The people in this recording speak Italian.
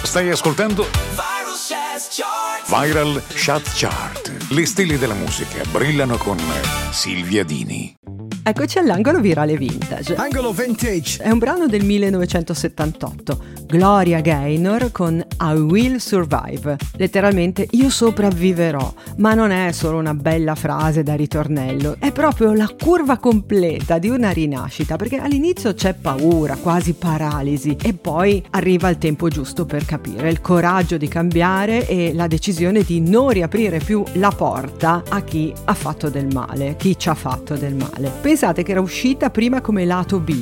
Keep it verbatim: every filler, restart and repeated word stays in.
Stai ascoltando Viral Chart Chart. Le stelle della musica brillano con Silvia Dini. Eccoci all'angolo virale vintage. Angolo vintage. È un brano del millenovecentosettantotto, Gloria Gaynor con I Will Survive. Letteralmente io sopravviverò, ma non è solo una bella frase da ritornello, è proprio la curva completa di una rinascita, perché all'inizio c'è paura, quasi paralisi, e poi arriva il tempo giusto per capire, il coraggio di cambiare e la decisione di non riaprire più la porta a chi ha fatto del male, chi ci ha fatto del male. Pensate che era uscita prima come lato B